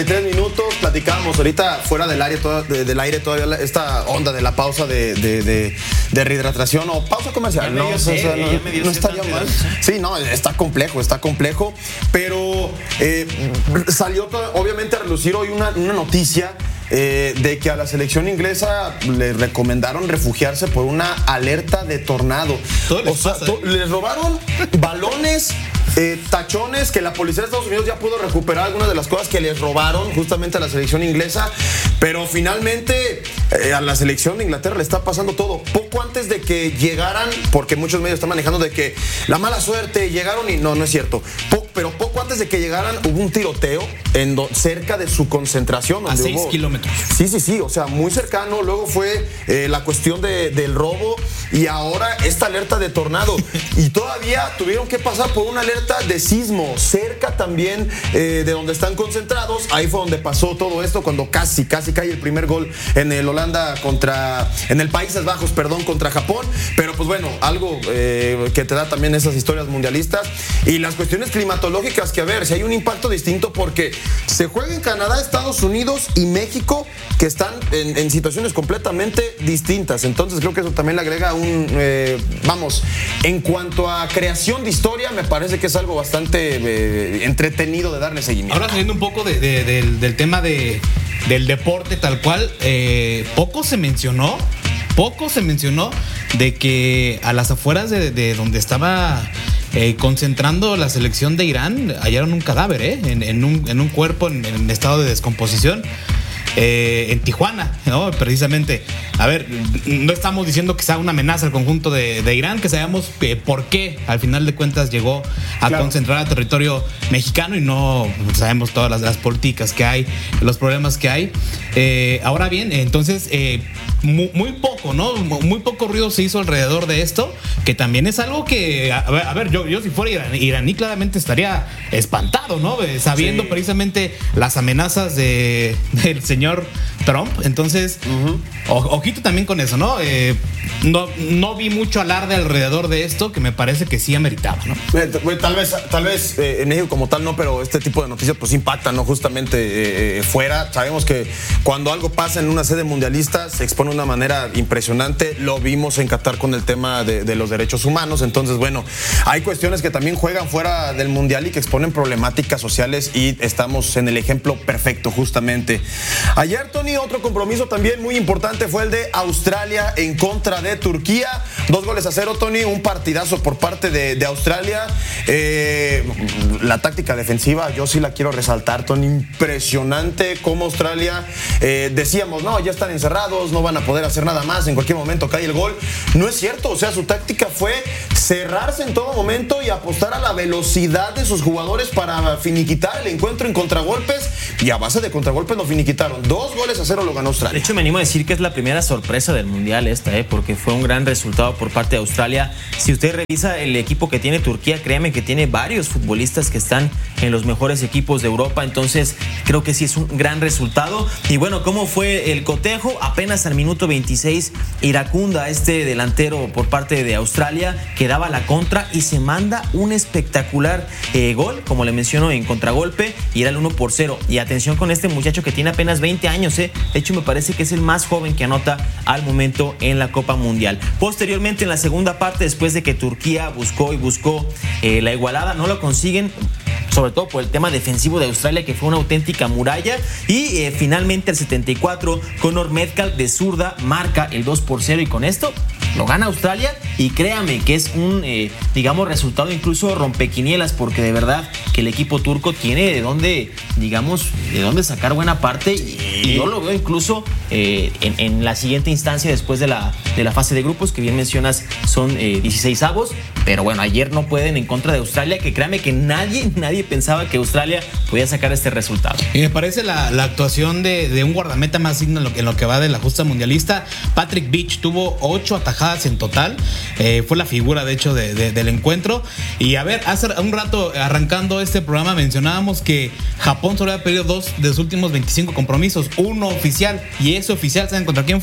3 minutos, platicábamos ahorita fuera del aire, del aire todavía esta onda de la pausa de rehidratación o pausa comercial. No estaría mal. Sí, no, está complejo, pero salió obviamente a relucir hoy una noticia de que a la selección inglesa le recomendaron refugiarse por una alerta de tornado. Les robaron balones, tachones, que la policía de Estados Unidos ya pudo recuperar algunas de las cosas que les robaron justamente a la selección inglesa, pero finalmente a la selección de Inglaterra le está pasando todo. Poco antes de que llegaran, porque muchos medios están manejando de que la mala suerte llegaron y no es cierto. Pero poco antes de que llegaran hubo un tiroteo cerca de su concentración. A 6 kilómetros. Sí, o sea, muy cercano. Luego fue la cuestión del robo y ahora esta alerta de tornado. Y todavía tuvieron que pasar por una alerta de sismo cerca también de donde están concentrados. Ahí fue donde pasó todo esto, cuando casi cae el primer gol en el en el Países Bajos, contra Japón. Pero pues bueno, algo que te da también esas historias mundialistas y las cuestiones climatológicas, que a ver si hay un impacto distinto, porque se juega en Canadá, Estados Unidos y México, que están en situaciones completamente distintas. Entonces creo que eso también le agrega en cuanto a creación de historia, me parece que es algo bastante entretenido de darle seguimiento. Ahora saliendo un poco del tema del deporte tal cual, poco se mencionó de que a las afueras de donde estaba concentrando la selección de Irán, hallaron un cadáver en un cuerpo en estado de descomposición. En Tijuana, ¿no? Precisamente. A ver, no estamos diciendo que sea una amenaza al conjunto de Irán, que sabemos por qué al final de cuentas llegó a concentrar a territorio mexicano y no sabemos todas las políticas que hay, los problemas que hay. Ahora bien, entonces muy poco, ¿no? Muy poco ruido se hizo alrededor de esto, que también es algo que, a ver, yo si fuera iraní claramente estaría espantado, ¿no? Sabiendo precisamente las amenazas del señor Trump. Entonces, ojito también con eso, ¿no? No vi mucho alarde alrededor de esto, que me parece que sí ameritaba, ¿no? Tal vez en México como tal no, pero este tipo de noticias pues impactan, ¿no? Justamente fuera. Sabemos que cuando algo pasa en una sede mundialista se expone de una manera impresionante. Lo vimos en Qatar con el tema de los derechos humanos. Entonces, bueno, hay cuestiones que también juegan fuera del mundial y que exponen problemáticas sociales, y estamos en el ejemplo perfecto justamente. Ayer, Tony, otro compromiso también muy importante fue el de Australia en contra de Turquía. 2-0, Tony, un partidazo por parte de Australia. La táctica defensiva yo sí la quiero resaltar, Tony. Impresionante cómo Australia, decíamos, no, ya están encerrados, no van a poder hacer nada más, en cualquier momento cae el gol. No es cierto, o sea, su táctica fue cerrarse en todo momento y apostar a la velocidad de sus jugadores para finiquitar el encuentro en contragolpes, y a base de contragolpes lo finiquitaron. 2-0 lo ganó Australia. De hecho, me animo a decir que es la primera sorpresa del mundial porque fue un gran resultado por parte de Australia. Si usted revisa el equipo que tiene Turquía, créame que tiene varios futbolistas que están en los mejores equipos de Europa. Entonces creo que sí es un gran resultado. Y bueno, ¿cómo fue el cotejo? Apenas al minuto 26, Iracunda, este delantero por parte de Australia, que daba la contra y se manda un espectacular gol, como le menciono, en contragolpe, y era el 1-0. Y atención con este muchacho que tiene apenas 20 años, De hecho, me parece que es el más joven que anota al momento en la Copa Mundial. Posteriormente, en la segunda parte, después de que Turquía buscó la igualada, no lo consiguen, sobre todo por el tema defensivo de Australia, que fue una auténtica muralla. Y finalmente, al 74, Conor Metcalf de zurda marca el 2-0, y con esto lo gana Australia. Y créame que es un, resultado incluso rompequinielas, porque de verdad que el equipo turco tiene de dónde sacar buena parte. Y yo lo veo incluso en la siguiente instancia, después de la fase de grupos, que bien mencionas, son 16avos. Pero bueno, ayer no pueden en contra de Australia, que créame que nadie pensaba que Australia podía sacar este resultado. Y me parece la actuación de un guardameta más digno en lo que va de la justa mundialista. Patrick Beach tuvo 8 atajadas en total. Fue la figura, de hecho, del encuentro. Y a ver, hace un rato, arrancando este programa, mencionábamos que Japón solo había perdido 2 de sus últimos 25 compromisos, uno oficial. Y ese oficial, ¿saben contra quién fue?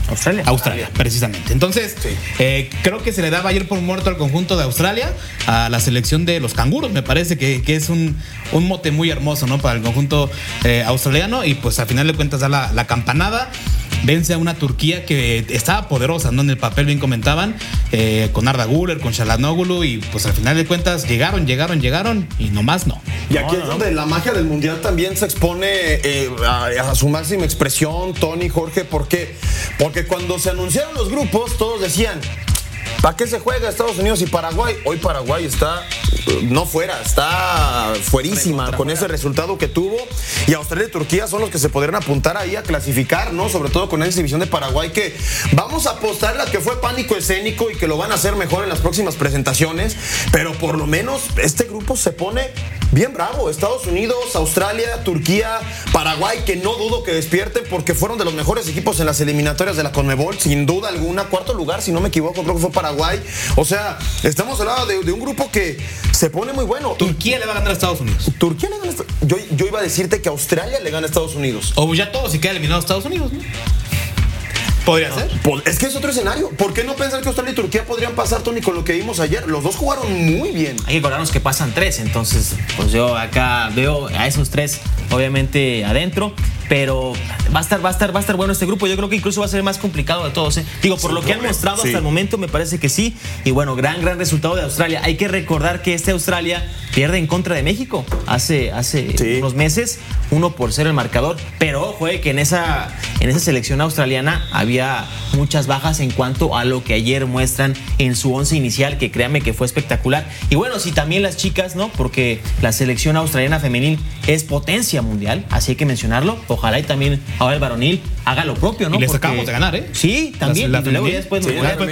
Australia, precisamente. Entonces, creo que se le daba ayer por muerto al conjunto de Australia, a la selección de los canguros. Me parece que es un mote muy hermoso, ¿no? Para el conjunto australiano. Y pues al final de cuentas da la campanada. Vence a una Turquía que estaba poderosa, ¿no? En el papel, bien comentaban, con Arda Güler, con Çalhanoğlu, y pues al final de cuentas llegaron y nomás no. Y aquí es donde la magia del Mundial también se expone a su máxima expresión, Tony, Jorge, porque cuando se anunciaron los grupos, todos decían, ¿para qué se juega Estados Unidos y Paraguay? Hoy Paraguay está está fuerísima con ese resultado que tuvo. Y Australia y Turquía son los que se podrían apuntar ahí a clasificar, ¿no? Sobre todo con esa exhibición de Paraguay, que vamos a apostarle a que fue pánico escénico y que lo van a hacer mejor en las próximas presentaciones. Pero por lo menos este grupo se pone bien bravo. Estados Unidos, Australia, Turquía, Paraguay, que no dudo que despierten porque fueron de los mejores equipos en las eliminatorias de la Conmebol, sin duda alguna. Cuarto lugar, si no me equivoco, creo que fue Paraguay. O sea, estamos hablando de un grupo que se pone muy bueno. Turquía le va a ganar a Estados Unidos. Turquía le gana a Estados Unidos. Yo iba a decirte que Australia le gana a Estados Unidos. O ya todo si queda eliminado a Estados Unidos, ¿no? ¿Podría ser? Es que es otro escenario. ¿Por qué no pensar que Australia y Turquía podrían pasar, Tony, con lo que vimos ayer? Los dos jugaron muy bien. Hay que acordarnos que pasan 3, entonces pues yo acá veo a esos 3 obviamente adentro, pero va a estar bueno este grupo. Yo creo que incluso va a ser el más complicado de todos, ¿eh? Digo, por lo que han mostrado hasta el momento, me parece que sí. Y bueno, gran resultado de Australia. Hay que recordar que Australia pierde en contra de México hace unos meses, 1-0 el marcador. Pero ojo, que en esa selección australiana había muchas bajas en cuanto a lo que ayer muestran en su 11 inicial, que créanme que fue espectacular. Y bueno, sí, también las chicas, ¿no? Porque la selección australiana femenil es potencia mundial, así hay que mencionarlo. Ojalá y también ahora el varonil haga lo propio, ¿no? Y les acabamos de ganar, ¿eh? Sí, también. La luego ya después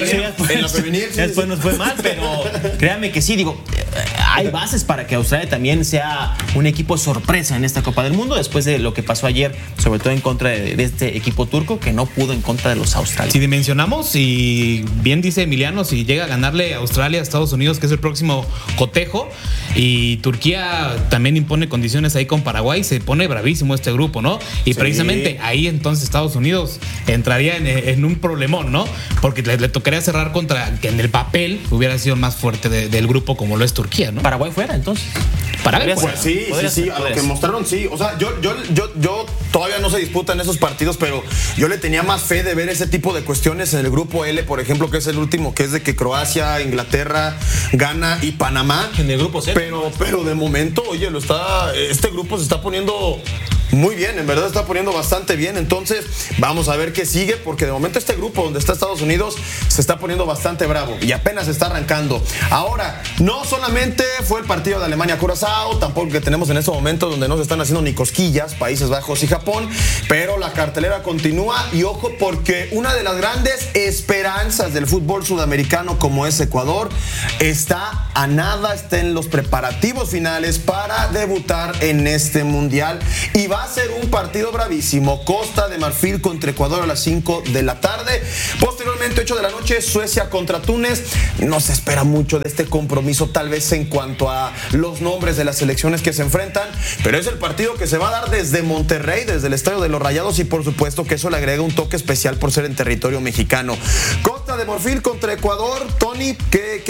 nos fue mal, pero créanme que sí, digo, hay bases para que Australia también sea un equipo sorpresa en esta Copa del Mundo, después de lo que pasó ayer, sobre todo en contra de este equipo turco, que no pudo en contra de los australianos. Si dimensionamos, y bien dice Emiliano, si llega a ganarle a Australia a Estados Unidos, que es el próximo cotejo, y Turquía también impone condiciones ahí con Paraguay, se pone bravísimo este grupo, ¿no? Y precisamente ahí entonces Estados Unidos entraría en un problemón, ¿no? Porque le tocaría cerrar contra, que en el papel hubiera sido más fuerte del grupo como lo es Turquía, ¿no? Paraguay fuera, entonces. Paraguay fuera. Pues sí, a lo que mostraron, sí. O sea, yo todavía no se disputan esos partidos, pero yo le tenía más fe de ver ese tipo de cuestiones en el grupo L, por ejemplo, que es el último, que es de que Croacia, Inglaterra, Ghana y Panamá. En el grupo C. Pero de momento, oye, este grupo se está poniendo muy bien, en verdad está poniendo bastante bien. Entonces vamos a ver qué sigue, porque de momento este grupo donde está Estados Unidos se está poniendo bastante bravo y apenas está arrancando. Ahora, no solamente fue el partido de Alemania-Curazao, tampoco que tenemos en este momento donde no se están haciendo ni cosquillas Países Bajos y Japón, pero la cartelera continúa. Y ojo, porque una de las grandes esperanzas del fútbol sudamericano, como es Ecuador, está a nada, está en los preparativos finales para debutar en este mundial, y va a ser un partido bravísimo. Costa de Marfil contra Ecuador a las 5 de la tarde. Posteriormente, 8 de la noche, Suecia contra Túnez. No se espera mucho de este compromiso, tal vez en cuanto a los nombres de las selecciones que se enfrentan, pero es el partido que se va a dar desde Monterrey, desde el Estadio de los Rayados, y por supuesto que eso le agrega un toque especial por ser en territorio mexicano. Costa de Marfil contra Ecuador. Tony,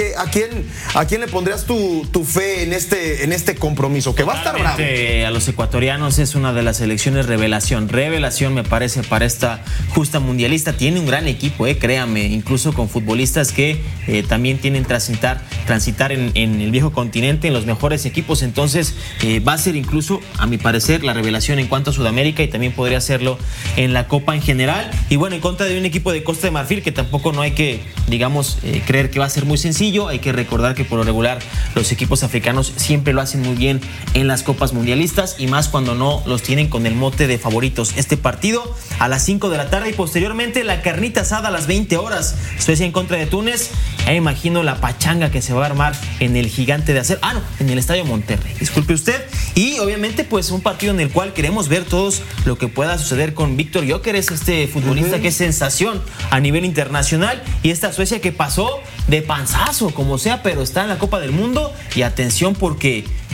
¿a quién le pondrías tu fe en este compromiso? Que va a estar bravo. A los ecuatorianos es una de las selecciones revelación me parece, para esta justa mundialista. Tiene un gran equipo, créame, incluso con futbolistas que también tienen transitar en el viejo continente, en los mejores equipos. Entonces va a ser incluso, a mi parecer, la revelación en cuanto a Sudamérica, y también podría serlo en la Copa en general. Y bueno, en contra de un equipo de Costa de Marfil que tampoco no hay que, digamos, creer que va a ser muy sencillo. Hay que recordar que por lo regular los equipos africanos siempre lo hacen muy bien en las copas mundialistas, y más cuando no los tienen con el mote de favoritos. Este partido a las 5 de la tarde, y posteriormente la carnita asada a las 20 horas. Suecia en contra de Túnez. Ya me imagino la pachanga que se va a armar en el Gigante de Acero. En el Estadio Monterrey. Disculpe usted. Y obviamente, pues un partido en el cual queremos ver todos lo que pueda suceder con Víctor Gyökeres, este futbolista que es sensación a nivel internacional, y esta Suecia que pasó de panzazo, como sea, pero está en la Copa del Mundo. Y atención, porque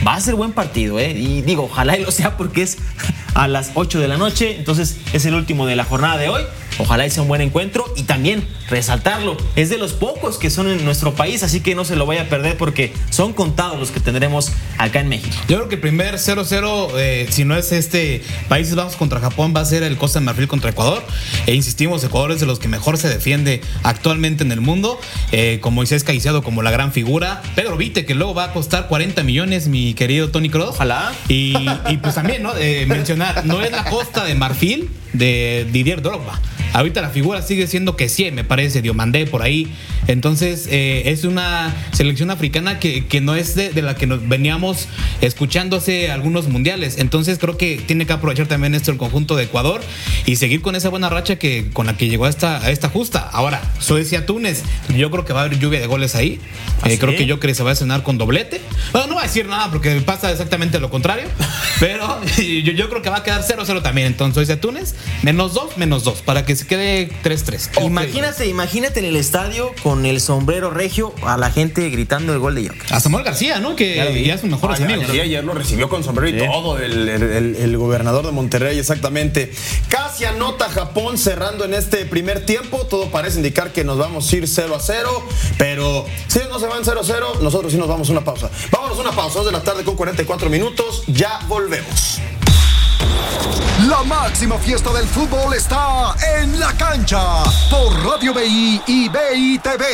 Va a ser buen partido, y digo, ojalá y lo sea porque es a las 8 de la noche, entonces es el último de la jornada de hoy. Ojalá y sea un buen encuentro y también resaltarlo, es de los pocos que son en nuestro país, así que no se lo vaya a perder porque son contados los que tendremos acá en México. Yo creo que el primer 0-0, si no es Países Bajos contra Japón, va a ser el Costa de Marfil contra Ecuador. Insistimos, Ecuador es de los que mejor se defiende actualmente en el mundo, con Moisés Caicedo como la gran figura, Pedro Vite, que luego va a costar 40 millones, mi querido Tony Kroos. Ojalá. Y pues también, ¿no? Mencionar, no es la Costa de Marfil de Didier Drogba. Ahorita la figura sigue siendo Kessie, me parece, Diomandé por ahí. Entonces, es una selección africana que no es de la que nos veníamos escuchando hace algunos mundiales. Entonces, creo que tiene que aprovechar también el conjunto de Ecuador y seguir con esa buena racha con la que llegó a esta justa. Ahora, Suecia-Túnez, yo creo que va a haber lluvia de goles ahí. Creo que Joker se va a cenar con doblete. Bueno, no va a decir nada porque pasa exactamente lo contrario. Pero yo creo que va a quedar 0-0 también. Entonces, Suecia-Túnez, -2, para que se quede 3-3. Okay. Imagínate en el estadio con el sombrero regio a la gente gritando el gol de Joker. A Samuel García, ¿no? Que ya es sus mejores amigos. Sí, ayer lo recibió con sombrero y todo el gobernador de Monterrey, exactamente. Casi anota Japón cerrando en este primer tiempo. Todo parece indicar que nos vamos a ir 0-0, pero si no se van 0-0, nosotros sí nos vamos a una pausa. Vámonos a una pausa, 2 de la tarde con 44 minutos. Ya volvemos. La máxima fiesta del fútbol está en la cancha por Radio BI y BI TV.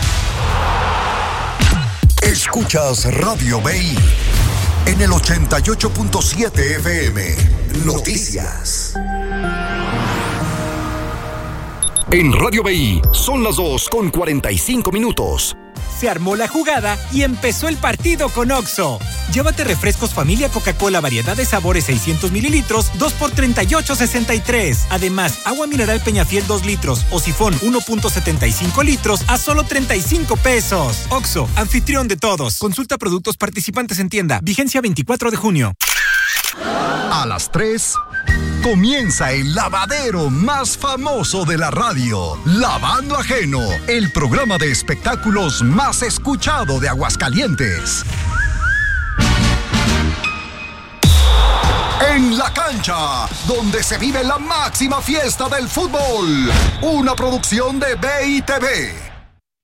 Escuchas Radio BI en el 88.7 FM. Noticias. En Radio BI son las 2:45. Se armó la jugada y empezó el partido con Oxxo. Llévate refrescos familia Coca-Cola variedad de sabores 600 mililitros, 2 por 38.63. Además, agua mineral Peñafiel 2 litros o sifón 1.75 litros a solo 35 pesos. Oxxo, anfitrión de todos. Consulta productos participantes en tienda. Vigencia 24 de junio. A las 3 comienza el lavadero más famoso de la radio, Lavando Ajeno, el programa de espectáculos más escuchado de Aguascalientes. En la cancha, donde se vive la máxima fiesta del fútbol, una producción de BI TV.